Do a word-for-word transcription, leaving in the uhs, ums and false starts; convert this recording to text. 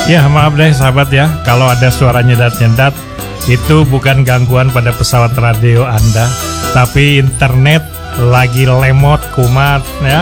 Ya, maaf deh sahabat ya, kalau ada suara nyedat-nyedat, itu bukan gangguan pada pesawat radio Anda, tapi internet lagi lemot kumat ya.